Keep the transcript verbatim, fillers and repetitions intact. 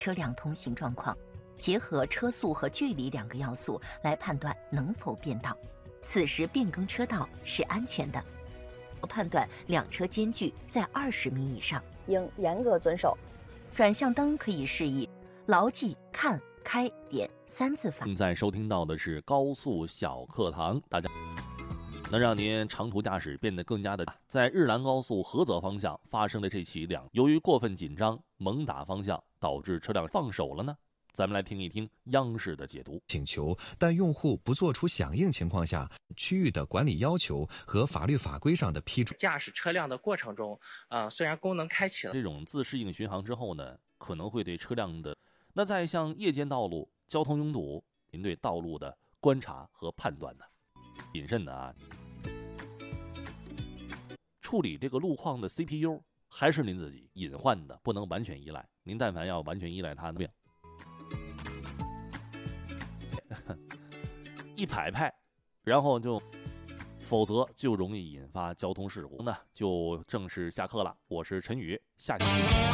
车辆通行状况，结合车速和距离两个要素来判断能否变道。此时变更车道是安全的。判断两车间距在二十米以上， 应严格遵守。 转向灯可以示意牢记看、开、点三字法。 现在收听到的是高速小课堂，大家能让您长途驾驶变得更加的。在日兰高速菏泽方向发生的这起两，由于过分紧张猛打方向，导致车辆放手了呢？咱们来听一听央视的解读。 请求，但用户不做出响应情况下，区域的管理要求和法律法规上的批准。 驾驶车辆的过程中，呃，虽然功能开启了， 这种自适应巡航之后呢，可能会对车辆的，那在像夜间道路交通拥堵，您对道路的观察和判断呢，谨慎的啊。处理这个路况的 C P U 还是您自己隐患的，不能完全依赖。您但凡要完全依赖它的。一排排，然后就，否则就容易引发交通事故。那就正式下课了，我是陈宇，下期。